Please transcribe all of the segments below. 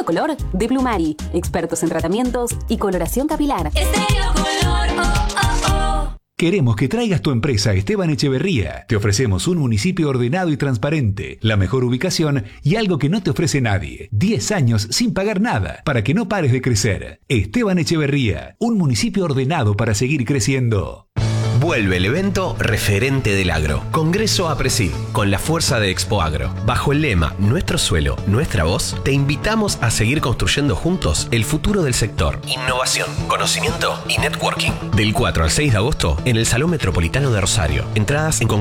Color de Plumari, expertos en tratamientos y coloración capilar. Estéreo Color, oh, oh, oh. Queremos que traigas tu empresa a Esteban Echeverría. Te ofrecemos un municipio ordenado y transparente, la mejor ubicación y algo que no te ofrece nadie. 10 años sin pagar nada, para que no pares de crecer. Esteban Echeverría, un municipio ordenado para seguir creciendo. Vuelve el evento Referente del Agro, Congreso APRESID, con la fuerza de Expo Agro. Bajo el lema Nuestro suelo, nuestra voz, te invitamos a seguir construyendo juntos el futuro del sector. Innovación, conocimiento y networking. Del 4 al 6 de agosto en el Salón Metropolitano de Rosario. Entradas en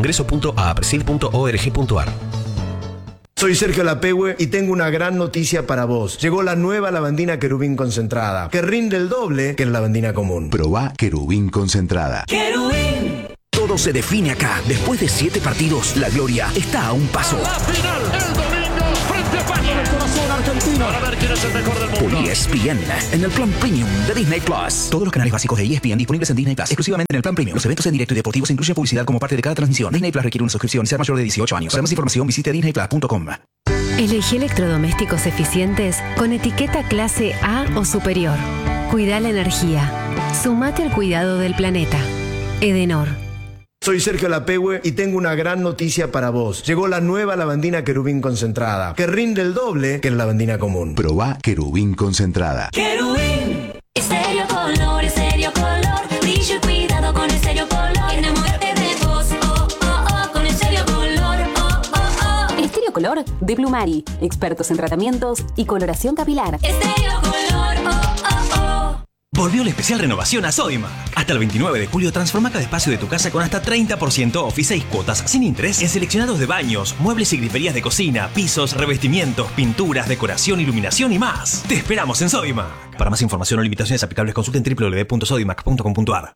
congreso.apresid.org.ar. Soy Sergio Lapehue y tengo una gran noticia para vos. Llegó la nueva lavandina Querubín concentrada, que rinde el doble que la lavandina común. Probá Querubín concentrada. Querubín. Todo se define acá. Después de 7 partidos, la gloria está a un paso. La final, el domingo, frente a España. El corazón argentino. Para ver quién es el mejor del mundo. Por ESPN, en el plan premium de Disney Plus. Todos los canales básicos de ESPN disponibles en Disney Plus, exclusivamente en el plan premium. Los eventos en directo y deportivos incluyen publicidad como parte de cada transmisión. Disney Plus requiere una suscripción y ser mayor de 18 años. Para más información, visite disneyplus.com. Elegí electrodomésticos eficientes con etiqueta clase A o superior. Cuida la energía. Sumate al cuidado del planeta. Edenor. Soy Sergio Lapehue y tengo una gran noticia para vos. Llegó la nueva lavandina Querubín concentrada, que rinde el doble que la lavandina común. Probá Querubín concentrada. Querubín. Estéreo Color, brillo y cuidado con Estéreo Color. Enamórate de vos, oh, oh, oh, con Estéreo Color, oh, oh, oh. Estéreo Color de Plumari, expertos en tratamientos y coloración capilar. Estéreo Color, oh, oh, oh. Volvió la especial renovación a Sodimac. Hasta el 29 de julio transforma cada espacio de tu casa con hasta 30% off y 6 cuotas sin interés en seleccionados de baños, muebles y griferías de cocina, pisos, revestimientos, pinturas, decoración, iluminación y más. Te esperamos en Sodimac. Para más información o limitaciones aplicables consulten www.sodimac.com.ar.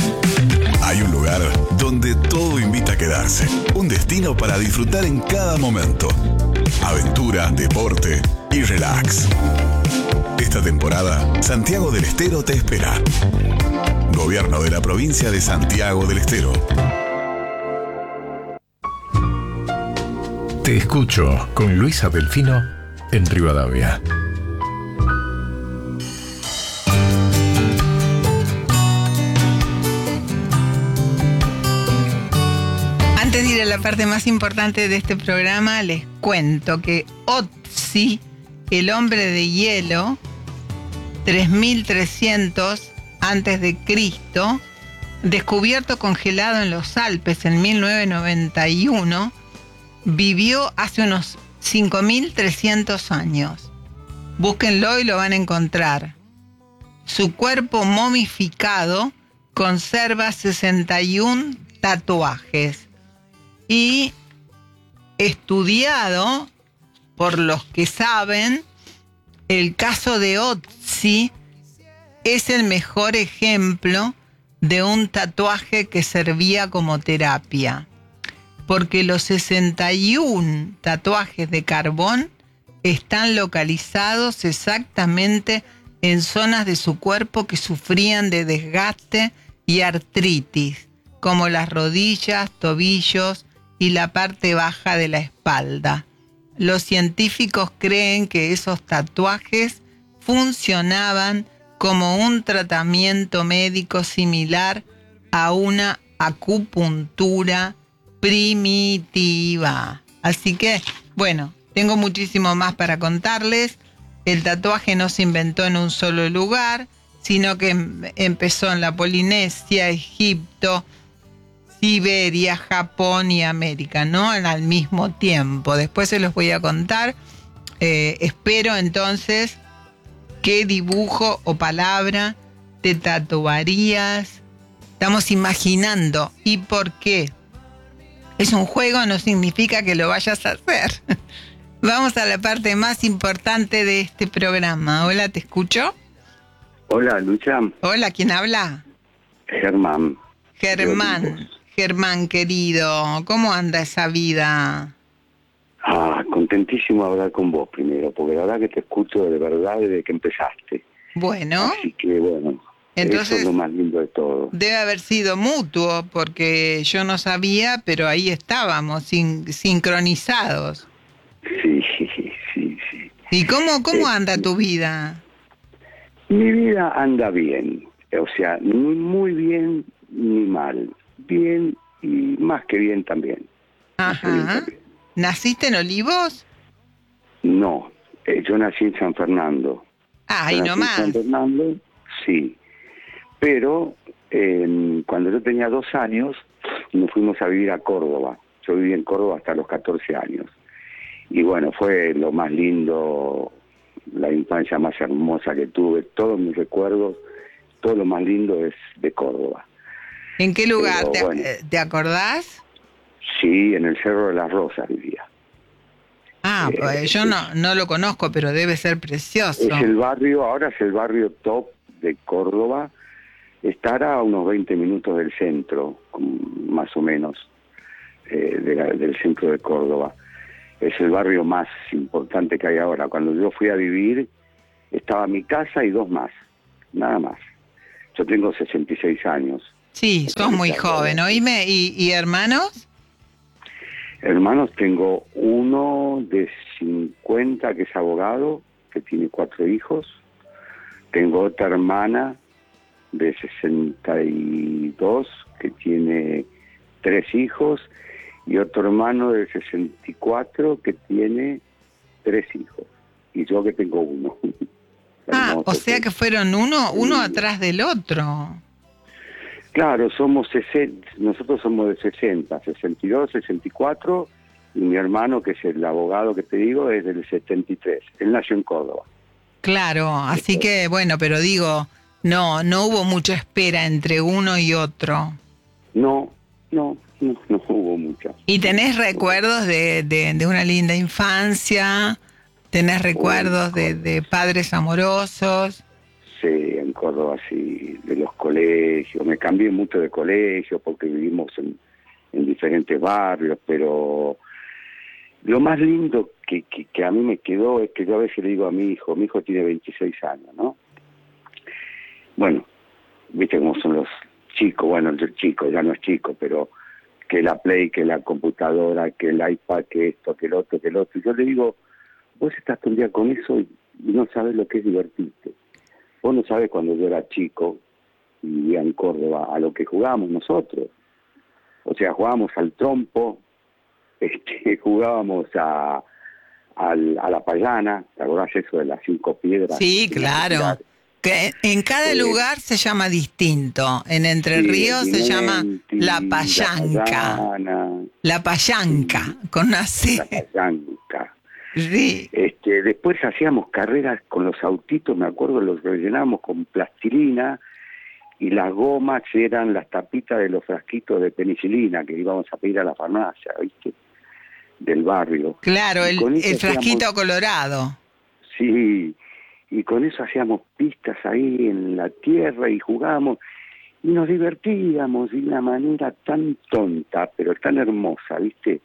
Hay un lugar donde todo invita a quedarse. Un destino para disfrutar en cada momento. Aventura, deporte y relax. Esta temporada, Santiago del Estero te espera. Gobierno de la provincia de Santiago del Estero. Te escucho con Luisa Delfino en Rivadavia. Antes de ir a la parte más importante de este programa, les cuento que Otzi, el hombre de hielo, 3300 antes de Cristo, descubierto congelado en los Alpes en 1991, vivió hace unos 5300 años. Búsquenlo y lo van a encontrar. Su cuerpo momificado conserva 61 tatuajes y estudiado por los que saben, el caso de Otzi es el mejor ejemplo de un tatuaje que servía como terapia, porque los 61 tatuajes de carbón están localizados exactamente en zonas de su cuerpo que sufrían de desgaste y artritis, como las rodillas, tobillos y la parte baja de la espalda. Los científicos creen que esos tatuajes funcionaban como un tratamiento médico similar a una acupuntura primitiva. Así que, bueno, tengo muchísimo más para contarles. El tatuaje no se inventó en un solo lugar, sino que empezó en la Polinesia, Egipto, Siberia, Japón y América, ¿no? Al mismo tiempo. Después se los voy a contar. Espero entonces qué dibujo o palabra te tatuarías. Estamos imaginando. ¿Y por qué? Es un juego, no significa que lo vayas a hacer. Vamos a la parte más importante de este programa. Hola, ¿te escucho? Hola, Lucha. Hola, ¿quién habla? Germán. Germán, querido, ¿cómo anda esa vida? Contentísimo de hablar con vos primero, porque la verdad que te escucho de verdad desde que empezaste. Bueno. Así que bueno, entonces, eso es lo más lindo de todo. Debe haber sido mutuo, porque yo no sabía, pero ahí estábamos, sincronizados. Sí. ¿Y cómo anda tu vida? Mi vida anda bien, o sea, ni muy bien ni mal. Bien y más que bien también. Ajá. ¿Naciste en Olivos? No, yo nací en San Fernando. Ahí nomás. En San Fernando, sí. Pero cuando yo tenía 2 años, nos fuimos a vivir a Córdoba. Yo viví en Córdoba hasta los 14 años. Y bueno, fue lo más lindo, la infancia más hermosa que tuve. Todos mis recuerdos, todo lo más lindo es de Córdoba. ¿En qué lugar? Pero, bueno, ¿Te acordás? Sí, en el Cerro de las Rosas vivía. Pues yo no lo conozco, pero debe ser precioso. Es el barrio, ahora es el barrio top de Córdoba. Estará a unos 20 minutos del centro, más o menos, del centro de Córdoba. Es el barrio más importante que hay ahora. Cuando yo fui a vivir, estaba mi casa y 2 más, nada más. Yo tengo 66 años. Sí, sos muy joven. Oíme, ¿y hermanos? Hermanos, tengo uno de 50 que es abogado, que tiene 4 hijos. Tengo otra hermana de 62 que tiene 3 hijos. Y otro hermano de 64 que tiene 3 hijos. Y yo que tengo 1. O sea que fueron uno atrás del otro. Claro, nosotros somos de 60, 62, 64, y mi hermano, que es el abogado que te digo, es del 73. Él nació en Córdoba. Claro, así que bueno, pero digo, no hubo mucha espera entre uno y otro. No hubo mucha. ¿Y tenés recuerdos de una linda infancia? ¿Tenés recuerdos de padres amorosos? Sí, en Córdoba sí, de los colegios. Me cambié mucho de colegio porque vivimos en diferentes barrios, pero lo más lindo que a mí me quedó es que yo a veces le digo a mi hijo tiene 26 años, ¿no? Bueno, viste cómo son los chicos, bueno, el chico ya no es chico, pero que la Play, que la computadora, que el iPad, que esto, que el otro. Y yo le digo, vos estás todo el día con eso y no sabes lo que es divertirte. Vos no sabés cuando yo era chico y vivía en Córdoba a lo que jugábamos nosotros. O sea, jugábamos al trompo, jugábamos a la payana, ¿te acordás eso de las 5 piedras? Sí, claro. Que en cada lugar se llama distinto. En Entre Ríos se llama la payanca. La payanca, con una C. La payanca. Sí. Después hacíamos carreras con los autitos, me acuerdo, los rellenábamos con plastilina y las gomas eran las tapitas de los frasquitos de penicilina que íbamos a pedir a la farmacia, ¿viste? Del barrio. Claro, el frasquito colorado. Sí, y con eso hacíamos pistas ahí en la tierra y jugábamos y nos divertíamos de una manera tan tonta, pero tan hermosa, ¿viste?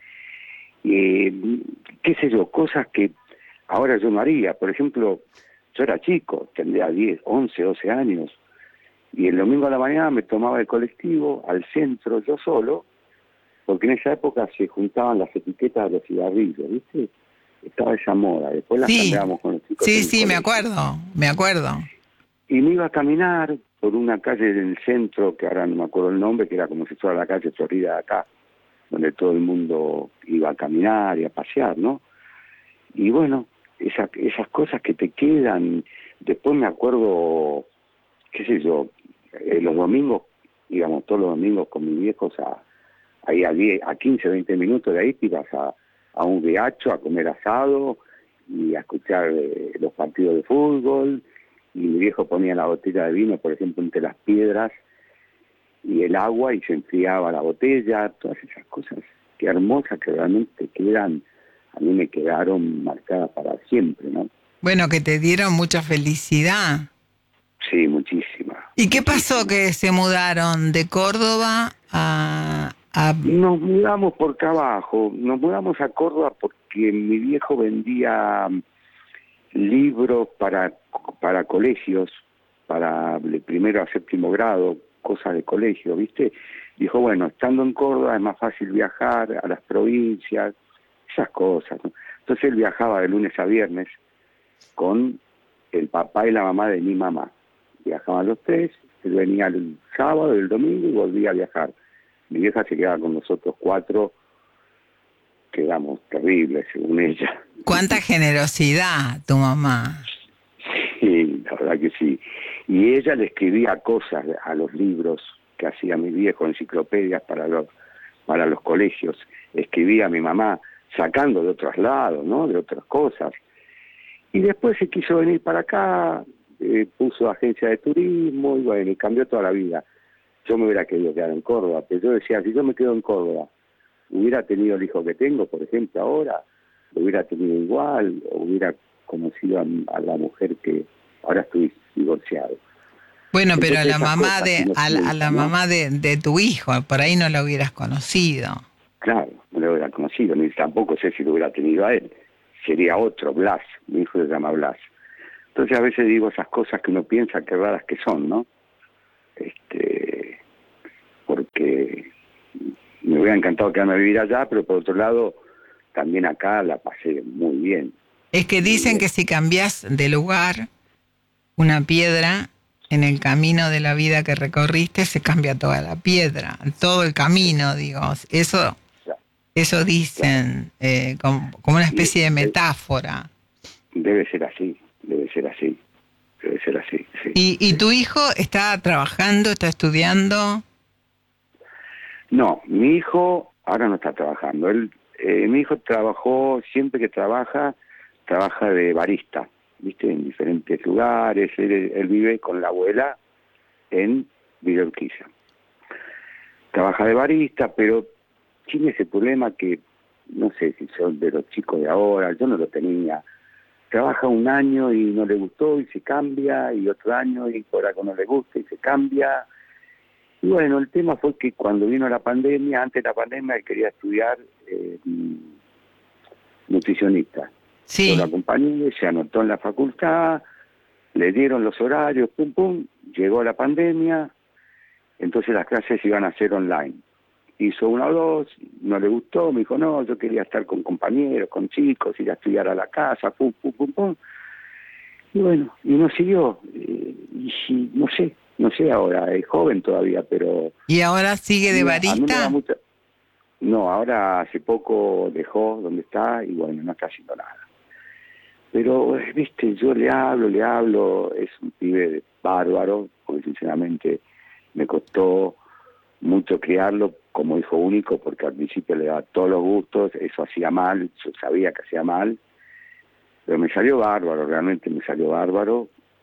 Qué sé yo, cosas que ahora yo no haría. Por ejemplo, yo era chico, tendría 10, 11, 12 años, y el domingo a la mañana me tomaba el colectivo al centro yo solo, porque en esa época se juntaban las etiquetas de los cigarrillos, ¿viste? Estaba esa moda, después las cambiábamos con los chicos. Sí, me acuerdo. Y me iba a caminar por una calle del centro, que ahora no me acuerdo el nombre, que era como si fuera la calle Florida de acá, donde todo el mundo iba a caminar y a pasear, ¿no? Y bueno, esas cosas que te quedan. Después me acuerdo, qué sé yo, los domingos, íbamos todos los domingos con mis viejos ahí a 15, 20 minutos de ahí te ibas a un riacho a comer asado y a escuchar los partidos de fútbol, y mi viejo ponía la botella de vino, por ejemplo, entre las piedras y el agua, y se enfriaba la botella. Todas esas cosas que hermosas, que realmente quedan, a mí me quedaron marcadas para siempre, ¿no? Bueno, que te dieron mucha felicidad. Sí, muchísima. ¿Y qué pasó que se mudaron de Córdoba a...? Nos mudamos por trabajo, nos mudamos a Córdoba porque mi viejo vendía libros para colegios, para de 1º a 7º grado, cosas de colegio, ¿viste? Dijo, bueno, estando en Córdoba es más fácil viajar a las provincias, esas cosas, ¿no? Entonces él viajaba de lunes a viernes con el papá y la mamá de mi mamá. Viajaban los tres, él venía el sábado, el domingo y volvía a viajar. Mi vieja se quedaba con nosotros 4, quedamos terribles según ella. ¡Cuánta generosidad tu mamá! Sí, la verdad que sí. Y ella le escribía cosas a los libros que hacía mi viejo, enciclopedias para los colegios. Escribía a mi mamá sacando de otros lados, ¿no? De otras cosas. Y después se quiso venir para acá, puso agencia de turismo y bueno, y cambió toda la vida. Yo me hubiera querido quedar en Córdoba, pero yo decía, si yo me quedo en Córdoba, hubiera tenido el hijo que tengo, por ejemplo, ahora, lo hubiera tenido igual, o hubiera conocido a la mujer que ahora estoy divorciado. Bueno, pero Entonces, a la mamá ¿no? mamá de tu hijo, por ahí no la hubieras conocido. Claro, no lo hubiera conocido, ni tampoco sé si lo hubiera tenido a él. Sería otro, Blas, mi hijo se llama Blas. Entonces a veces digo esas cosas que uno piensa que raras que son, ¿no? Porque me hubiera encantado quedarme a vivir allá, pero por otro lado, también acá la pasé muy bien. Es que dicen que si cambias de lugar una piedra en el camino de la vida que recorriste, se cambia toda la piedra, todo el camino, digo. Eso dicen, como una especie de metáfora. Debe ser así. Sí. ¿Y tu hijo está trabajando, está estudiando? No, mi hijo ahora no está trabajando. Mi hijo trabajó, siempre que trabaja de barista, ¿viste? En diferentes lugares. Él vive con la abuela en Villa Urquiza. Trabaja de barista, pero tiene ese problema que, no sé si son de los chicos de ahora, yo no lo tenía. Trabaja un año y no le gustó y se cambia, y otro año y por algo no le gusta y se cambia. Y bueno, el tema fue que cuando vino la pandemia, antes de la pandemia, él quería estudiar nutricionista. Sí. Yo lo acompañé, se anotó en la facultad, le dieron los horarios, pum, pum, llegó la pandemia, entonces las clases iban a ser online. Hizo 1 o 2, no le gustó, me dijo, no, yo quería estar con compañeros, con chicos, ir a estudiar a la casa, pum, pum, pum, pum. Y bueno, y no siguió, y no sé ahora, es joven todavía, pero... ¿Y ahora sigue de barista? No, ahora hace poco dejó donde está y bueno, no está haciendo nada. Pero, viste, yo le hablo, es un pibe bárbaro, porque sinceramente me costó mucho criarlo como hijo único, porque al principio le daba todos los gustos, eso hacía mal, yo sabía que hacía mal, pero me salió bárbaro, realmente me salió bárbaro,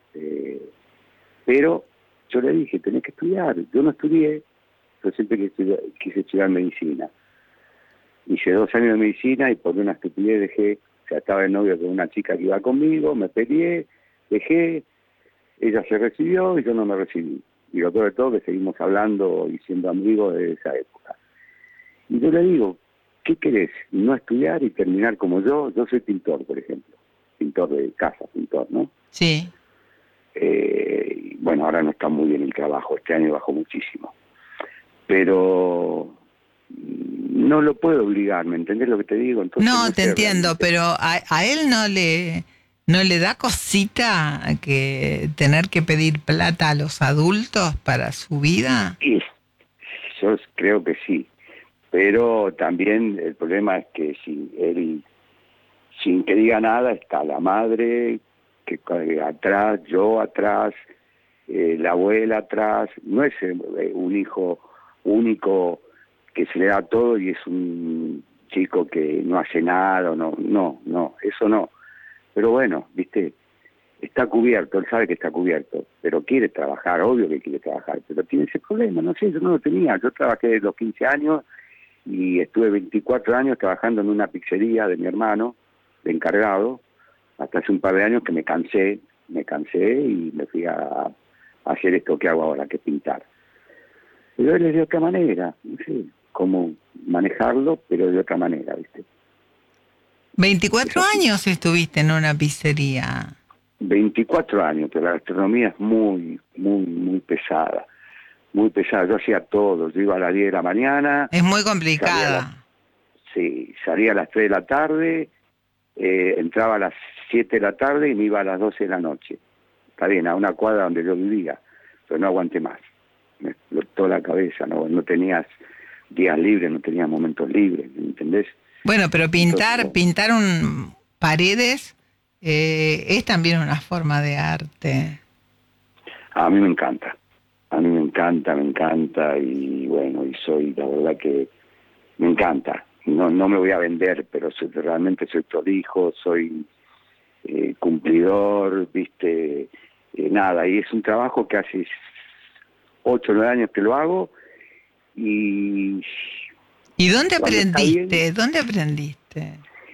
pero yo le dije, tenés que estudiar. Yo no estudié, yo siempre quise estudiar medicina. Hice 2 años de medicina y por una estupidez dejé, o sea, estaba de novio con una chica que iba conmigo, me peleé, dejé, ella se recibió y yo no me recibí. Y lo peor de todo que seguimos hablando y siendo amigos de esa época. Y yo le digo, ¿qué querés? No estudiar y terminar como yo. Yo soy pintor, por ejemplo. Pintor de casa, pintor, ¿no? Sí. Bueno, ahora no está muy bien el trabajo. Este año bajó muchísimo. Pero no lo puedo obligar, ¿me entendés lo que te digo? Entonces, no, te entiendo, realmente. pero a él no le da cosita que tener que pedir plata a los adultos para su vida. Sí, yo creo que sí, pero también el problema es que si él, sin que diga nada, está la madre que atrás, yo atrás, la abuela atrás. No es un hijo único que se le da todo y es un chico que no hace nada, no, eso no. Pero bueno, viste, está cubierto, él sabe que está cubierto, pero quiere trabajar, obvio que quiere trabajar, pero tiene ese problema, no sé, yo no lo tenía. Yo trabajé desde los 15 años y estuve 24 años trabajando en una pizzería de mi hermano, de encargado, hasta hace un par de años que me cansé y me fui a hacer esto que hago ahora, que es pintar. Pero él es de otra manera, no sé cómo manejarlo, pero de otra manera, ¿viste? 24 años estuviste en una pizzería. 24 años, pero la gastronomía es muy, muy, muy pesada. Muy pesada. Yo hacía todo. Yo iba a las 10 de la mañana. Es muy complicada. Salía a las 3 de la tarde entraba a las 7 de la tarde y me iba a las 12 de la noche. Está bien, a una cuadra donde yo vivía, pero no aguanté más. Me explotó la cabeza, no tenías días libres, no tenías momentos libres, ¿me entendés? Bueno, pero pintar paredes es también una forma de arte. A mí me encanta, y bueno, y soy, la verdad que me encanta. No me voy a vender, pero realmente soy prolijo, soy cumplidor, viste, nada, y es un trabajo que hace 8 o 9 años que lo hago. ¿Y dónde aprendiste? ¿Dónde aprendiste?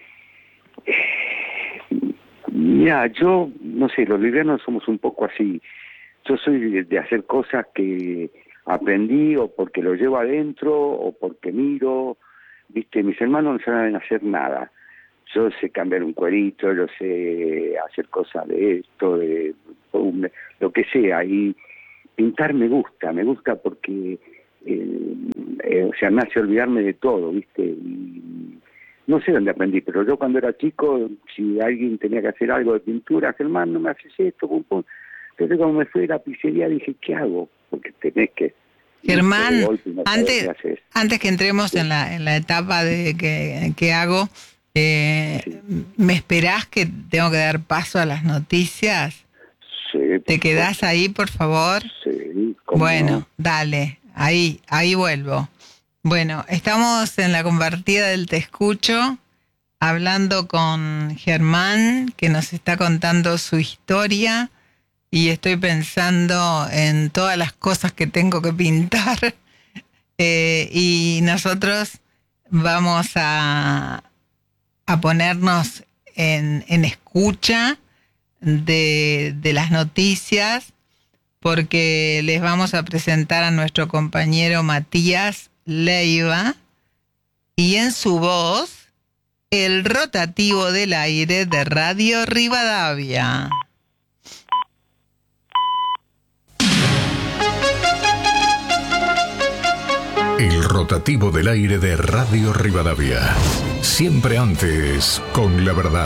Mira, yo, no sé, los livianos somos un poco así. Yo soy de hacer cosas que aprendí o porque lo llevo adentro o porque miro. Viste, mis hermanos no saben hacer nada. Yo sé cambiar un cuerito, yo sé hacer cosas de esto, de lo que sea. Y pintar me gusta porque, o sea, me hace olvidarme de todo, viste. Y no sé dónde aprendí, pero yo cuando era chico, si alguien tenía que hacer algo de pintura, Germán, no me haces esto, pum, pum. Entonces cuando me fui a la pizzería dije, ¿qué hago? Porque tenés que... Germán, antes que entremos en la etapa de que hago, ¿me esperás que tengo que dar paso a las noticias? Sí. ¿Te quedás ahí, por favor? Sí. Bueno, no. Dale, ahí vuelvo. Bueno, estamos en la compartida del Te Escucho, hablando con Germán, que nos está contando su historia. Y estoy pensando en todas las cosas que tengo que pintar. Y nosotros vamos a ponernos en escucha de las noticias, porque les vamos a presentar a nuestro compañero Matías Leiva y en su voz el rotativo del aire de Radio Rivadavia. El rotativo del aire de Radio Rivadavia. Siempre antes, con la verdad.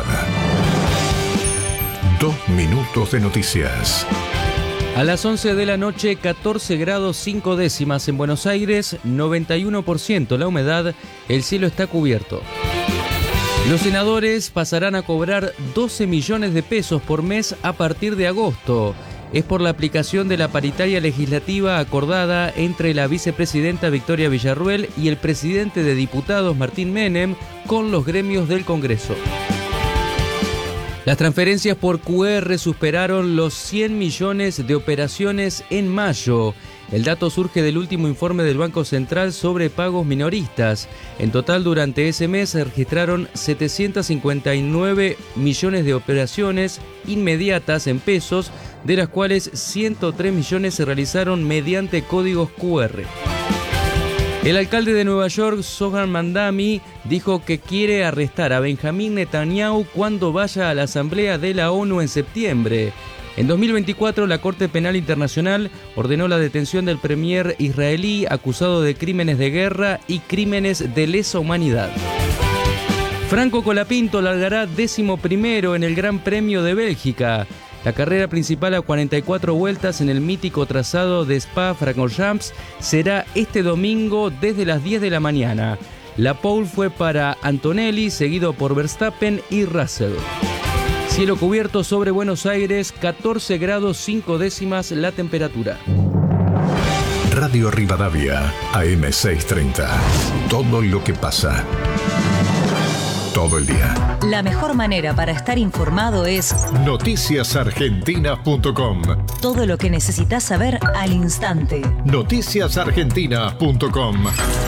2 minutos de noticias. A las 11 de la noche, 14 grados 5 décimas en Buenos Aires, 91% la humedad, el cielo está cubierto. Los senadores pasarán a cobrar 12 millones de pesos por mes a partir de agosto. Es por la aplicación de la paritaria legislativa acordada entre la vicepresidenta Victoria Villarruel y el presidente de diputados Martín Menem con los gremios del Congreso. Las transferencias por QR superaron los 100 millones de operaciones en mayo. El dato surge del último informe del Banco Central sobre pagos minoristas. En total, durante ese mes se registraron 759 millones de operaciones inmediatas en pesos, de las cuales 103 millones se realizaron mediante códigos QR. El alcalde de Nueva York, Zohar Mamdani, dijo que quiere arrestar a Benjamín Netanyahu cuando vaya a la Asamblea de la ONU en septiembre. En 2024, la Corte Penal Internacional ordenó la detención del premier israelí acusado de crímenes de guerra y crímenes de lesa humanidad. Franco Colapinto largará 11º en el Gran Premio de Bélgica. La carrera principal a 44 vueltas en el mítico trazado de Spa-Francorchamps será este domingo desde las 10 de la mañana. La pole fue para Antonelli, seguido por Verstappen y Russell. Cielo cubierto sobre Buenos Aires, 14 grados 5 décimas la temperatura. Radio Rivadavia, AM 630. Todo lo que pasa. Todo el día. La mejor manera para estar informado es noticiasargentina.com. Todo lo que necesitas saber al instante. Noticiasargentina.com.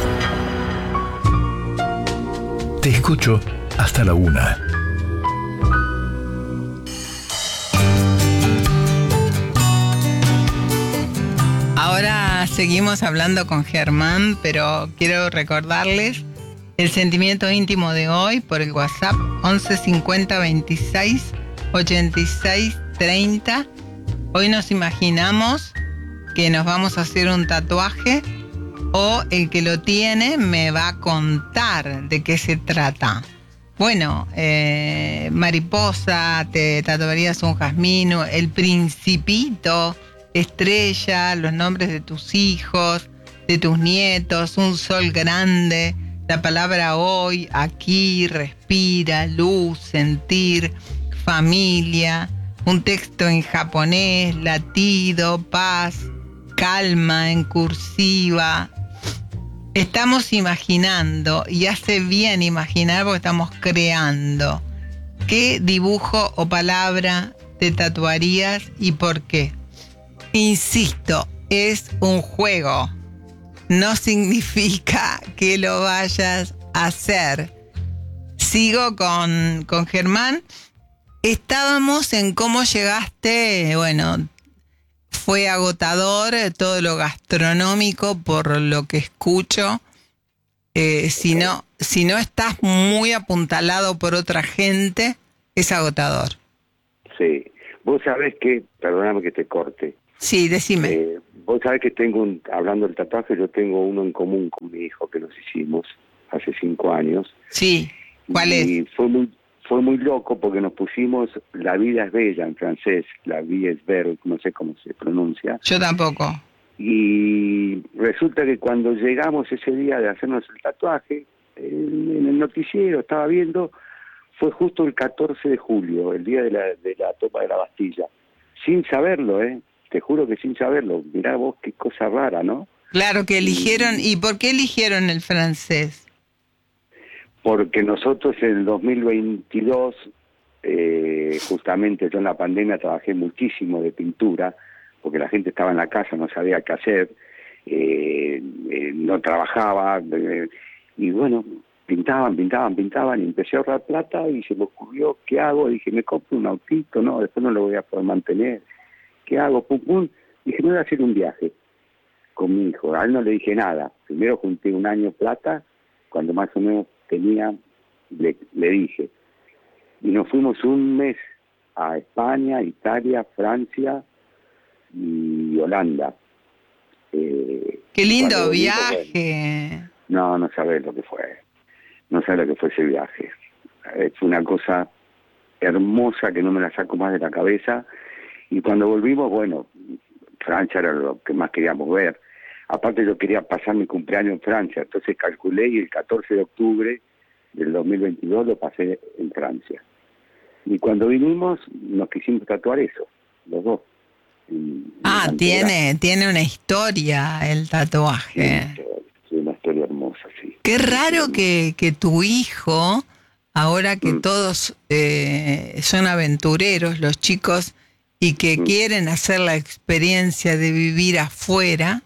Te escucho hasta la 1. Ahora seguimos hablando con Germán, pero quiero recordarles el sentimiento íntimo de hoy por el WhatsApp 11 50 26 86 30. Hoy nos imaginamos que nos vamos a hacer un tatuaje o el que lo tiene me va a contar de qué se trata. Bueno, mariposa, te tatuarías un jazmín, el principito, estrella, los nombres de tus hijos, de tus nietos, un sol grande, la palabra hoy, aquí, respira, luz, sentir, familia, un texto en japonés, latido, paz, calma, en cursiva. Estamos imaginando, y hace bien imaginar porque estamos creando. ¿Qué dibujo o palabra te tatuarías y por qué? Insisto, es un juego. No significa que lo vayas a hacer. Sigo con Germán. Estábamos en cómo llegaste, bueno, fue agotador todo lo gastronómico por lo que escucho. Si no estás muy apuntalado por otra gente, es agotador. Sí. Vos sabés que, perdóname que te corte. Sí, decime. Vos sabés que hablando del tatuaje, yo tengo uno en común con mi hijo que nos hicimos hace 5 años. Sí, ¿cuál es? Y fue muy loco porque nos pusimos La vida es bella en francés, La vie es belle, no sé cómo se pronuncia. Yo tampoco. Y resulta que cuando llegamos ese día de hacernos el tatuaje, en el noticiero estaba viendo, fue justo el 14 de julio, el día de la toma de la Bastilla. Sin saberlo, te juro que sin saberlo. Mirá vos qué cosa rara, ¿no? Claro que eligieron. ¿Y por qué eligieron el francés? Porque nosotros en el 2022, justamente yo en la pandemia trabajé muchísimo de pintura, porque la gente estaba en la casa, no sabía qué hacer, no trabajaba, y bueno, pintaban, y empecé a ahorrar plata y se me ocurrió, ¿qué hago? Dije, me compro un autito, no, después no lo voy a poder mantener. ¿Qué hago? Pum, pum. Dije, me voy a hacer un viaje con mi hijo. A él no le dije nada. Primero junté un año plata, cuando más o menos tenía, le dije. Y nos fuimos un mes a España, Italia, Francia y Holanda. ¡Qué lindo viaje! Bueno, no sabés lo que fue. No sabés lo que fue ese viaje. Fue una cosa hermosa que no me la saco más de la cabeza. Y cuando volvimos, bueno, Francia era lo que más queríamos ver. Aparte yo quería pasar mi cumpleaños en Francia, entonces calculé y el 14 de octubre del 2022 lo pasé en Francia. Y cuando vinimos nos quisimos tatuar eso, los dos. Tiene una historia el tatuaje. Sí, una historia hermosa, sí. Qué raro que tu hijo, ahora que todos son aventureros, los chicos, y que quieren hacer la experiencia de vivir afuera,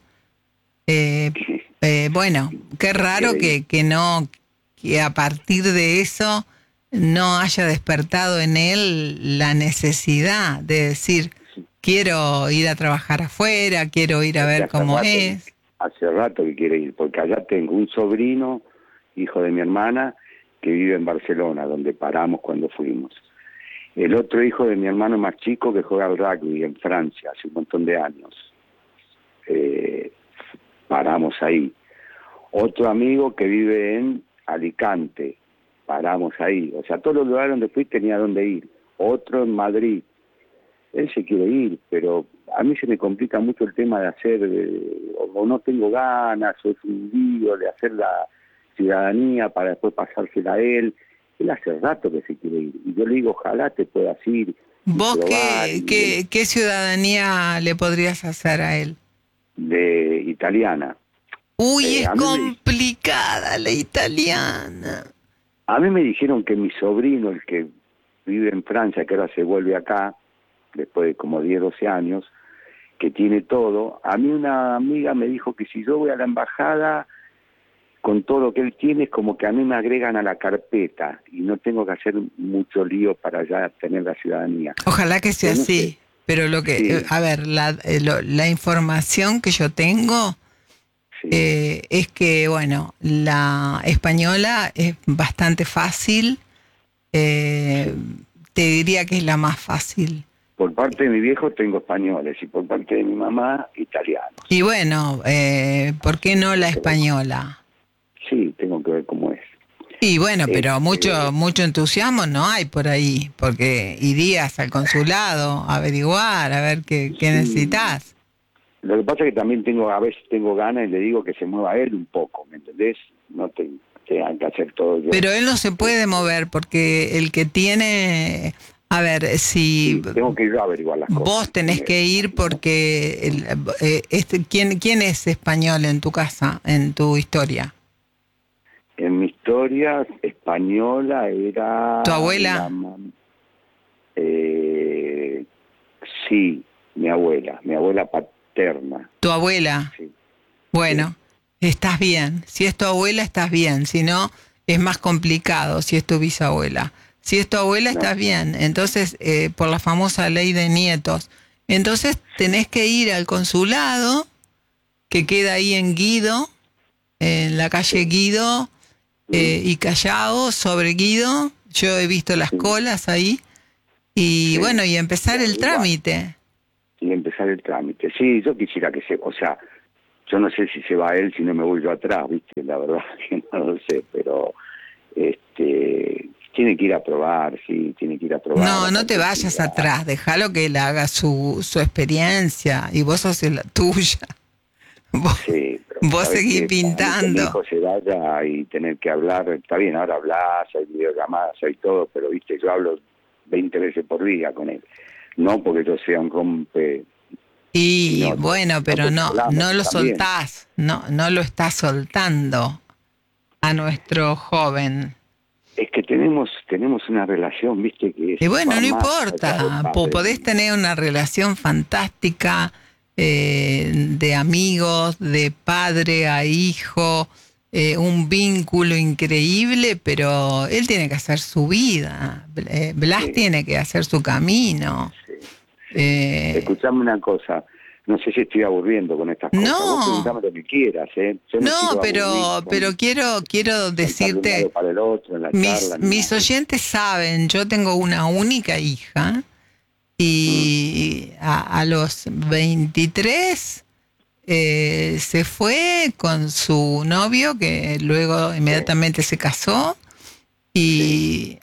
bueno, qué raro que a partir de eso no haya despertado en él la necesidad de decir, quiero ir a trabajar afuera, quiero ir a ver cómo es. Hace rato que quiere ir, porque allá tengo un sobrino, hijo de mi hermana, que vive en Barcelona, donde paramos cuando fuimos. El otro hijo de mi hermano más chico que juega al rugby en Francia hace un montón de años. Paramos ahí. Otro amigo que vive en Alicante, paramos ahí. O sea, todos los lugares donde fui tenía donde ir. Otro en Madrid. Él se quiere ir, pero a mí se me complica mucho el tema de hacer, o no tengo ganas, o es un lío de hacer la ciudadanía para después pasársela a él. Él hace rato que se quiere ir. Y yo le digo, ojalá te puedas ir. ¿Vos qué ciudadanía le podrías hacer a él? De italiana. Uy, es complicada la italiana. A mí me dijeron que mi sobrino, el que vive en Francia, que ahora se vuelve acá, después de como 10, 12 años, que tiene todo. A mí una amiga me dijo que si yo voy a la embajada, con todo lo que él tiene, es como que a mí me agregan a la carpeta y no tengo que hacer mucho lío para ya tener la ciudadanía. Ojalá que sea así, pero lo que, sí. A ver, la información que yo tengo es que, bueno, la española es bastante fácil, te diría que es la más fácil. Por parte de mi viejo tengo españoles y por parte de mi mamá italianos. Y bueno, ¿por qué no la española? Sí, tengo que ver cómo es. Y bueno, pero mucho entusiasmo no hay por ahí, porque irías al consulado a averiguar, a ver qué necesitas. Lo que pasa es que también a veces tengo ganas y le digo que se mueva él un poco, ¿me entendés? No tengan que hacer todo yo. Pero él no se puede mover porque el que tiene... A ver, si... Sí, tengo que ir a averiguar las cosas. Vos tenés que ir porque... ¿quién es español en tu casa, en tu historia? En mi historia española era... ¿Tu abuela? Sí, mi abuela paterna. ¿Tu abuela? Sí. Bueno, estás bien. Si es tu abuela, estás bien. Si no, es más complicado si es tu bisabuela. Si es tu abuela, estás bien. Entonces, por la famosa ley de nietos. Entonces, tenés que ir al consulado, que queda ahí en Guido, en la calle Guido y Callao, sobre Guido. Yo he visto las colas ahí. Y bueno, y empezar el trámite. Y empezar el trámite. Sí, yo quisiera que o sea, yo no sé si se va él, si no me voy yo atrás, ¿viste? La verdad que no lo sé, pero tiene que ir a probar, sí, tiene que ir a probar. No te vayas atrás, déjalo que él haga su experiencia y vos haces la tuya. Vos seguís pintando. Que mi hijo se vaya y tener que hablar, está bien, ahora hablas, hay videollamadas, hay todo, pero viste, yo hablo 20 veces por día con él. No porque yo sea un rompe. Y bueno, pero no lo soltás, no lo estás soltando a nuestro joven. Es que tenemos una relación, viste, que es... Y bueno, no importa, podés tener una relación fantástica de amigos, de padre a hijo, un vínculo increíble, pero él tiene que hacer su vida, Blas tiene que hacer su camino. Escuchame una cosa, no sé si estoy aburriendo con estas cosas. Vos preguntame lo que quieras, No, pero quiero decirte, para el otro, en la charla, mis oyentes saben, yo tengo una única hija y a los 23 se fue con su novio, que luego inmediatamente se casó y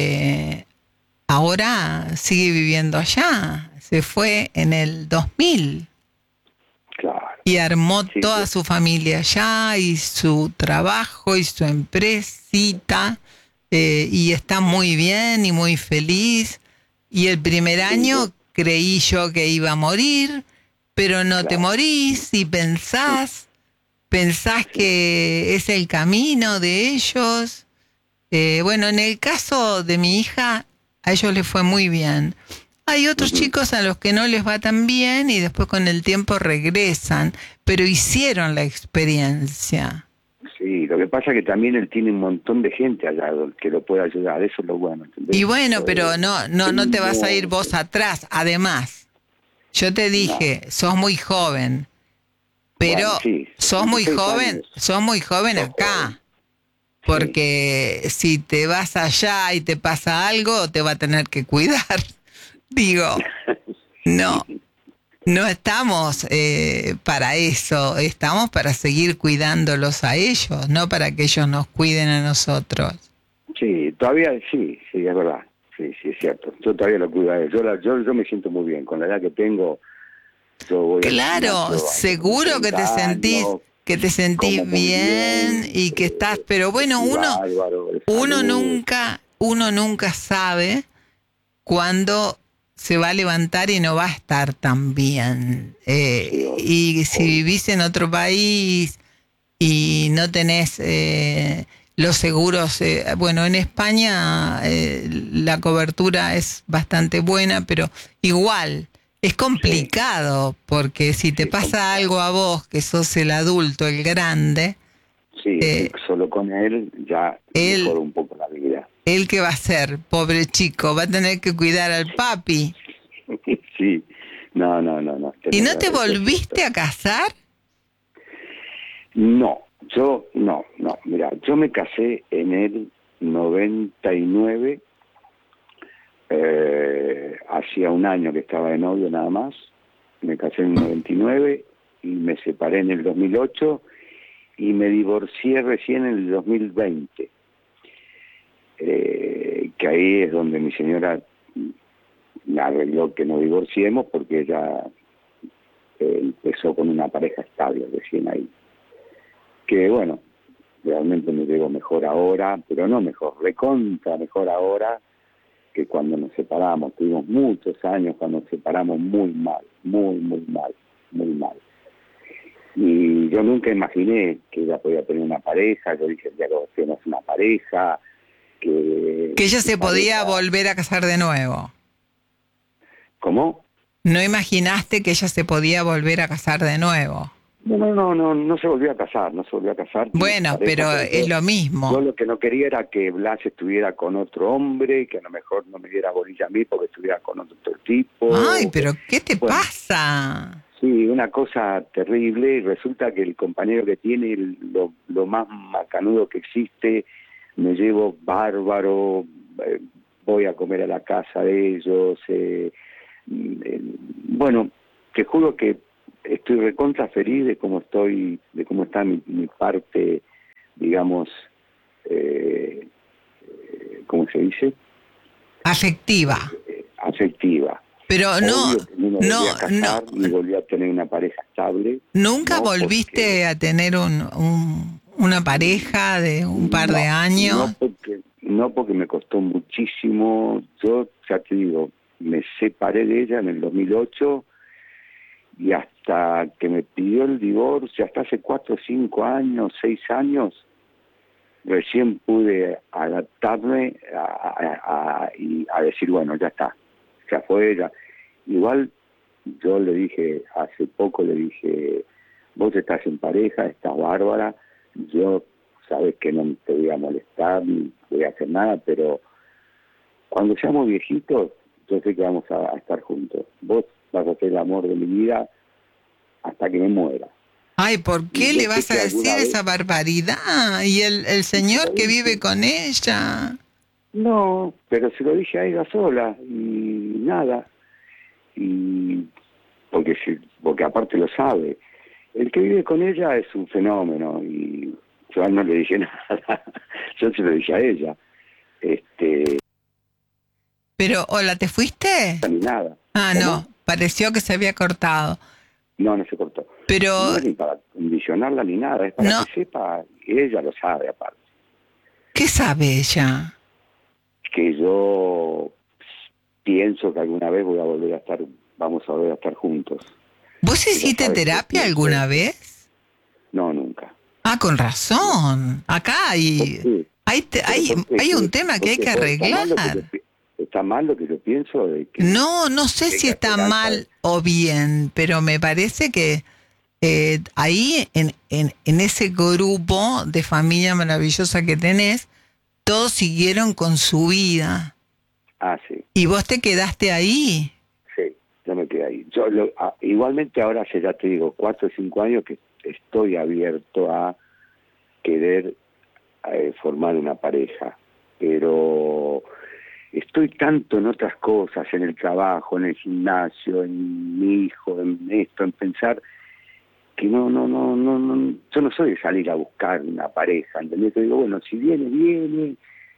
ahora sigue viviendo allá. Se fue en el 2000. Claro. Y armó toda su familia allá y su trabajo y su empresita y está muy bien y muy feliz. Y el primer año creí yo que iba a morir, pero no te morís y pensás que es el camino de ellos. Bueno, en el caso de mi hija, a ellos les fue muy bien. Hay otros chicos a los que no les va tan bien y después con el tiempo regresan, pero hicieron la experiencia. Sí, lo que pasa es que también él tiene un montón de gente allá que lo puede ayudar, eso es lo bueno, ¿entendés? Y bueno, pero no te vas a ir vos atrás. Además, yo te dije, sos muy joven, pero sos muy joven acá. Porque si te vas allá y te pasa algo, te va a tener que cuidar. Digo, no estamos para eso, estamos para seguir cuidándolos a ellos, no para que ellos nos cuiden a nosotros. Sí, todavía sí, es verdad, sí, es cierto. Yo todavía lo cuido a él, yo me siento muy bien, con la edad que tengo, yo voy Claro, seguro que te sentís bien y que estás, pero bueno, uno nunca sabe cuándo se va a levantar y no va a estar tan bien. Y si vivís en otro país y no tenés los seguros, bueno, en España la cobertura es bastante buena, pero igual es complicado, porque si te pasa algo a vos, que sos el adulto, el grande... solo con él ya mejora un poco la vida. ¿Él qué va a hacer, pobre chico? ¿Va a tener que cuidar al papi? Sí, no. ¿Y no te volviste a casar? No, mira, yo me casé en el 99, hacía un año que estaba de novio nada más, me casé en el 99 y me separé en el 2008 y me divorcié recién en el 2020. que ahí es donde mi señora me arregló que nos divorciemos, porque ella empezó con una pareja estable recién ahí. Que bueno, realmente me llevo mejor ahora, pero no mejor, recontra mejor ahora que cuando nos separamos. Tuvimos muchos años cuando nos separamos muy mal, muy mal. Y yo nunca imaginé que ella podía tener una pareja. Yo dije, ya que tenemos una pareja, que ella se podía volver a casar de nuevo. ¿Cómo? ¿No imaginaste que ella se podía volver a casar de nuevo? No se volvió a casar, Bueno, pero es lo mismo. Yo lo que no quería era que Blas estuviera con otro hombre, que a lo mejor no me diera bolilla a mí porque estuviera con otro tipo. Ay, pero ¿qué te pasa? Sí, una cosa terrible. Y resulta que el compañero que tiene lo más macanudo que existe, me llevo bárbaro, voy a comer a la casa de ellos. Bueno, te juro que estoy recontra feliz de cómo estoy, de cómo está mi parte, digamos, ¿cómo se dice? Afectiva. Afectiva. Pero y volví a tener una pareja estable. ¿Nunca volviste a tener una pareja de un par de años? No, porque me costó muchísimo. Yo, ya te digo, me separé de ella en el 2008 y hasta que me pidió el divorcio, hasta hace 4, 5 años, 6 años, recién pude adaptarme a decir, bueno, ya está, ya fue ella. Igual yo le dije, hace poco le dije, vos estás en pareja, estás bárbara, yo sabes que no te voy a molestar ni voy a hacer nada, pero cuando seamos viejitos, yo sé que vamos a estar juntos. Vos vas a ser el amor de mi vida hasta que me muera. Ay, ¿por qué le vas a decir esa barbaridad? ¿Y el señor que vive con ella? No, pero se lo dije a ella sola y nada. Y porque aparte lo sabe. El que vive con ella es un fenómeno y yo no le dije nada. Yo se lo dije a ella. Pero, hola, ¿te fuiste? Ni nada. Ah, ¿cómo? No, pareció que se había cortado. No se cortó. Pero no es ni para condicionarla ni nada, es para que sepa, y ella lo sabe aparte. ¿Qué sabe ella? Que yo pienso que alguna vez vamos a volver a estar juntos. ¿Vos hiciste terapia alguna vez? No, nunca. Ah, con razón. Acá hay un tema que hay que arreglar. ¿Está mal lo que yo pienso? No sé si está mal o bien, pero me parece que ahí en ese grupo de familia maravillosa que tenés, todos siguieron con su vida. Ah, sí. ¿Y vos te quedaste ahí? Sí, yo me quedé ahí. Igualmente ahora hace, ya te digo, 4 o 5 años que estoy abierto a querer formar una pareja, pero estoy tanto en otras cosas, en el trabajo, en el gimnasio, en mi hijo, en esto, en pensar que no, yo no soy de salir a buscar una pareja, ¿entendés? Yo digo, bueno, si viene,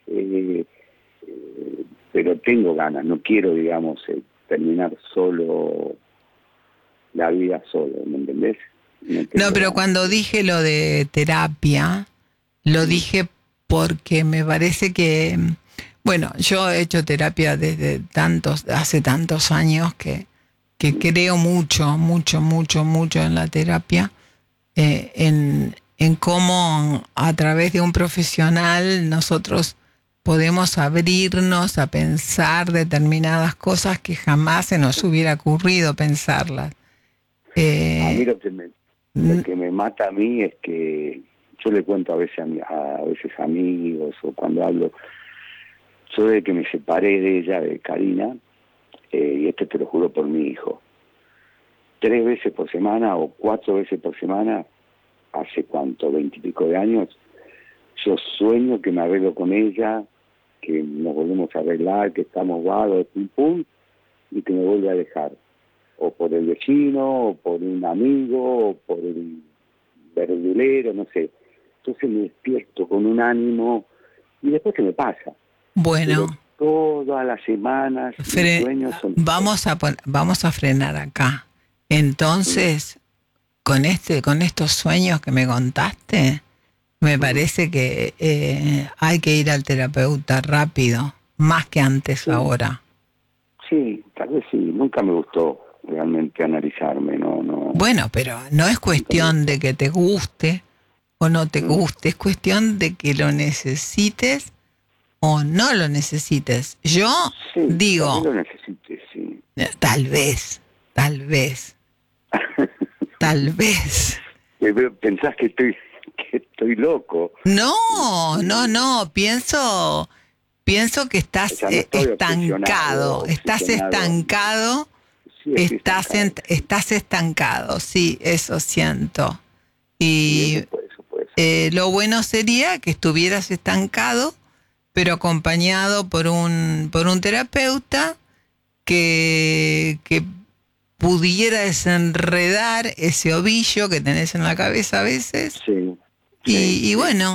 pero tengo ganas, no quiero, digamos, terminar solo la vida solo, ¿me entendés? No, pero cuando dije lo de terapia, lo dije porque me parece que, bueno, yo he hecho terapia hace tantos años que creo mucho en la terapia, en cómo a través de un profesional nosotros podemos abrirnos a pensar determinadas cosas que jamás se nos hubiera ocurrido pensarlas. A mí lo que me mata a mí es que yo le cuento a veces amigos o cuando hablo, yo desde que me separé de ella, de Karina, y esto te lo juro por mi hijo, 3 veces por semana o 4 veces por semana, hace cuánto, 20 y pico de años, yo sueño que me arreglo con ella, que nos volvemos a arreglar, que estamos vagos, pum pum, y que me vuelve a dejar, o por el vecino, o por un amigo, o por el verdulero, no sé. Entonces me despierto con un ánimo, y después se me pasa. Bueno. Pero todas las semanas mis sueños son... Vamos a frenar acá. Entonces, con estos sueños que me contaste, me parece que hay que ir al terapeuta rápido, más que antes ahora. Sí, tal vez sí. Nunca me gustó realmente analizarme, no. Bueno, pero no es cuestión de que te guste o no te guste, es cuestión de que lo necesites o no lo necesites. Yo digo... Lo necesites, sí. Tal vez. Tal vez. ¿Pensás que estoy loco? No. Pienso que estás estancado. Estás estancado. Estás estancado. Sí, eso siento. Y lo bueno sería que estuvieras estancado, pero acompañado por un terapeuta que pudiera desenredar ese ovillo que tenés en la cabeza a veces. Sí. Y bueno,